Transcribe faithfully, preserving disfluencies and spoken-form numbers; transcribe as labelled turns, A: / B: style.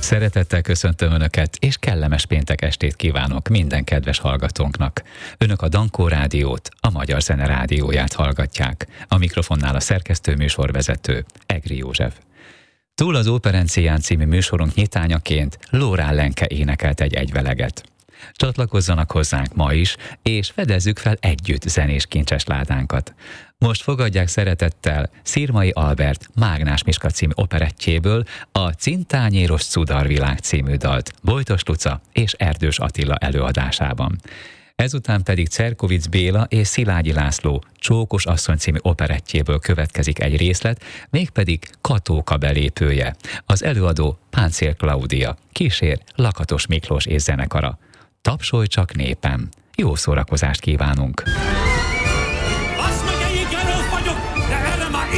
A: Szeretettel köszöntöm Önöket, és kellemes péntek estét kívánok minden kedves hallgatónknak. Önök a Dankó Rádiót, a Magyar Zene Rádióját hallgatják. A mikrofonnál a szerkesztő műsorvezető, Egri József. Túl az Óperencián című műsorunk nyitányaként Lórán Lenke énekelt egy egyveleget. Csatlakozzanak hozzánk ma is, és fedezzük fel együtt zenés kincses ládánkat. Most fogadják szeretettel Szirmai Albert Mágnás Miska című operettjéből a Cintányéros Cudarvilág című dalt Bojtos Luca és Erdős Attila előadásában. Ezután pedig Cerkovics Béla és Szilágyi László Csókos asszony című operettjéből következik egy részlet, mégpedig Katóka belépője. Az előadó Páncél Klaudia, kísér Lakatos Miklós és zenekara. Tapsolj csak népem! Jó szórakozást kívánunk!